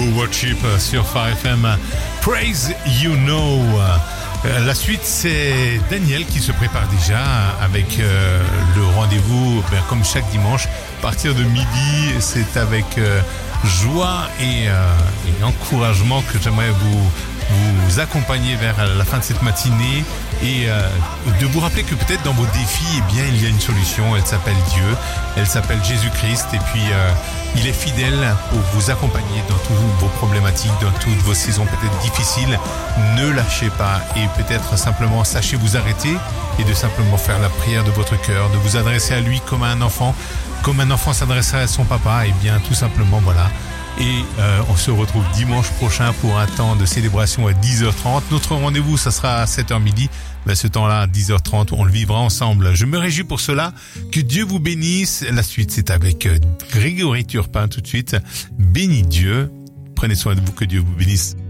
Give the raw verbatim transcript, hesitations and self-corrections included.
Nouveau Worship sur Phare F M. Praise You Know. La suite, c'est Daniel qui se prépare déjà avec euh, le rendez-vous, ben, comme chaque dimanche, à partir de midi. C'est avec euh, joie et, euh, et encouragement que j'aimerais vous, vous accompagner vers la fin de cette matinée et euh, de vous rappeler que peut-être dans vos défis, eh bien, il y a une solution. Elle s'appelle Dieu, elle s'appelle Jésus-Christ et puis euh, il est fidèle pour vous accompagner dans toutes vos problématiques, dans toutes vos saisons peut-être difficiles. Ne lâchez pas et peut-être simplement sachez vous arrêter et de simplement faire la prière de votre cœur, de vous adresser à lui comme à un enfant, comme un enfant s'adresserait à son papa. Et bien tout simplement voilà. Et euh, on se retrouve dimanche prochain pour un temps de célébration à dix heures trente. Notre rendez-vous, ça sera à sept heures midi. Ben, ce temps-là, à dix heures trente, on le vivra ensemble. Je me réjouis pour cela. Que Dieu vous bénisse. La suite, c'est avec Grégory Turpin tout de suite. Bénis Dieu. Prenez soin de vous. Que Dieu vous bénisse.